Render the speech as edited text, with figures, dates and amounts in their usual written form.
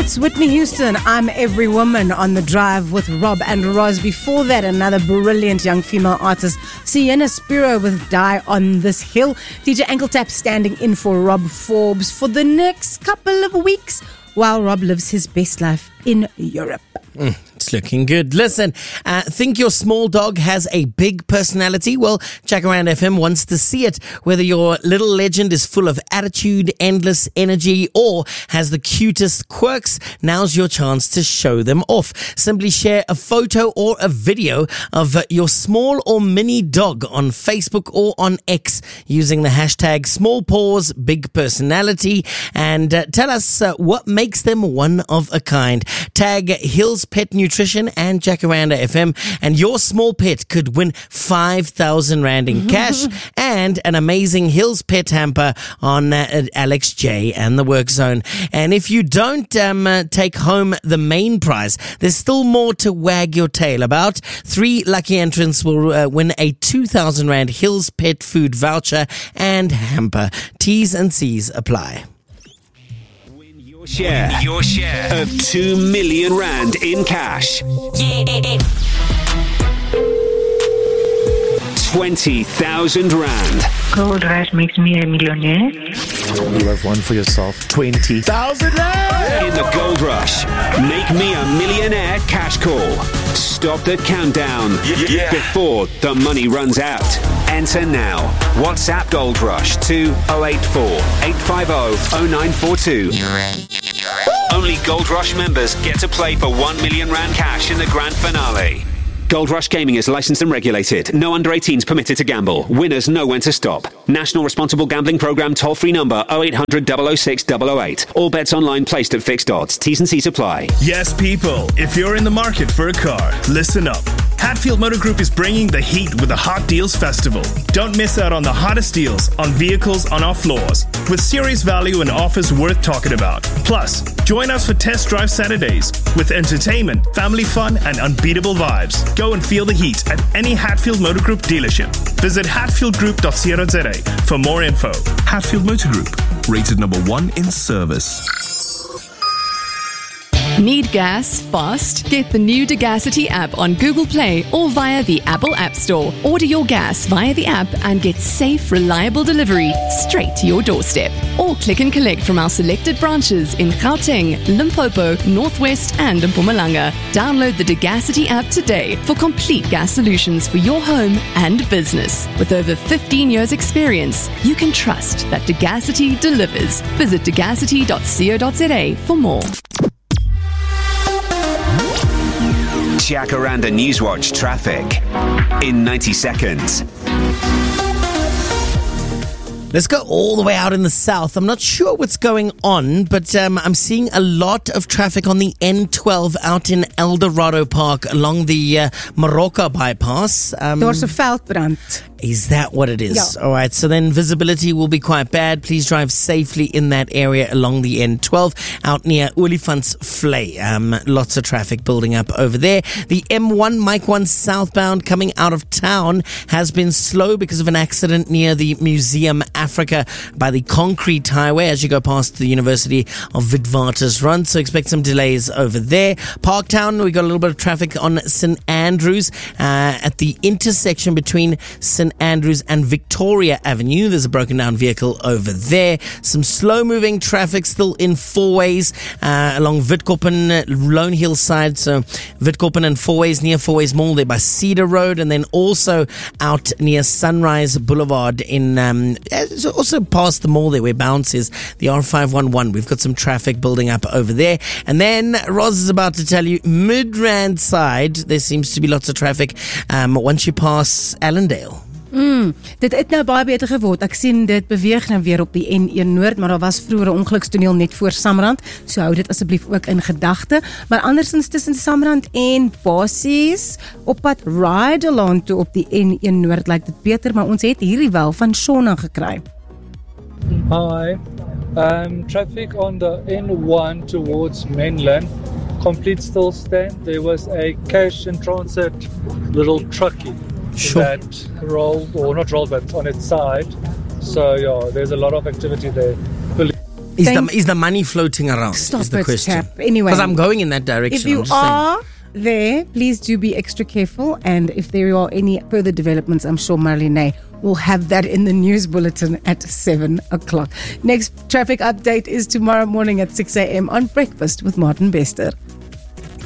That's Whitney Houston, I'm Every Woman, on The Drive with Rob and Roz. Before that, another brilliant young female artist, Sienna Spiro, with Die on This Hill. DJ Ankle Tap standing in for Rob Forbes for the next couple of weeks while Rob lives his best life in Europe. It's looking good. Listen, think your small dog has a big personality? Well, Jacaranda FM wants to see it. Whether your little legend is full of attitude, endless energy, or has the cutest quirks, now's your chance to show them off. Simply share a photo or a video of your small or mini dog on Facebook or on X using the hashtag #SmallPawsBigPersonality, and tell us what makes them one of a kind. Tag Hills Pet Nutrition and Jacaranda FM, and your small pet could win 5,000 Rand in cash and an amazing Hills Pet hamper on Alex J and the Work Zone. And if you don't take home the main prize, there's still more to wag your tail about. 3 lucky entrants will win a 2,000 Rand Hills Pet food voucher and hamper. T's and C's apply. Your share of 2 million Rand in cash. 20,000 Rand. Gold rush makes me a millionaire. You have one for yourself. 20,000 Rand! In the Gold Rush, make me a millionaire cash call. Stop the countdown before the money runs out. Enter now. WhatsApp Gold Rush to 084 850 0942. Only Gold Rush members get to play for 1 million Rand cash in the grand finale. Gold Rush Gaming is licensed and regulated. No under 18s permitted to gamble. Winners know when to stop. National Responsible Gambling Programme toll-free number 0800 006 008. All bets online placed at fixed odds. T's and C's apply. Yes, people. If you're in the market for a car, listen up. Hatfield Motor Group is bringing the heat with the Hot Deals Festival. Don't miss out on the hottest deals on vehicles on our floors, with serious value and offers worth talking about. Plus, join us for Test Drive Saturdays with entertainment, family fun, and unbeatable vibes. Go and feel the heat at any Hatfield Motor Group dealership. Visit hatfieldgroup.co.za for more info. Hatfield Motor Group, rated number 1 in service. Need gas fast? Get the new Degacity app on Google Play or via the Apple App Store. Order your gas via the app and get safe, reliable delivery straight to your doorstep. Or click and collect from our selected branches in Gauteng, Limpopo, Northwest and Mpumalanga. Download the Degacity app today for complete gas solutions for your home and business. With over 15 years experience, you can trust that Degacity delivers. Visit degacity.co.za for more. Jacaranda Newswatch traffic in 90 seconds. Let's go all the way out in the south. I'm not sure what's going on, but I'm seeing a lot of traffic on the N12 out in Eldorado Park along the Moroka bypass. Daar's 'n veldbrand. Is that what it is? Yeah. All right, so then visibility will be quite bad. Please drive safely in that area along the N12 out near Olifants Vlei. Lots of traffic building up over there. The M1 Mike 1 southbound coming out of town has been slow because of an accident near the Museum Africa by the Concrete Highway as you go past the University of Witwatersrand. So expect some delays over there. Parktown, we got a little bit of traffic on St. Andrews at the intersection between St. Andrews and Victoria Avenue. There's a broken down vehicle over there. Some slow moving traffic still in Fourways along Witkoppen, Lone Hill side. So Witkoppen and Fourways, near Fourways Mall there by Cedar Road, and then also out near Sunrise Boulevard in also past the mall there where Bounce is, the R511. We've got some traffic building up over there. And then Roz is about to tell you, Midrand side, there seems to be lots of traffic once you pass Allendale. Dit het nou baie beter geword. Ek sien dit beweeg nou weer op die N1 Noord, maar daar was vroeër 'n ongelukstoneel net voor Samrand, so hou dit asseblief ook in gedagte. Maar andersins tussen Samrand en basies op pad Ride-along toe op die N1 Noord lyk dit beter, maar ons het hierdie wel van Shona gekry. Hi. Traffic on the N1 towards mainland, complete stillstand. There was a cash in transit little truckie that rolled, or not rolled, but on its side. So yeah, there's a lot of activity there. Is the money floating around? Stop is the it, question. chap. Anyway. Because I'm going in that direction. If you I'm just saying. are there, please do be extra careful. And if there are any further developments, I'm sure Marlene will have that in the news bulletin at 7 o'clock. Next traffic update is tomorrow morning at 6 a.m. on Breakfast with Martin Bester.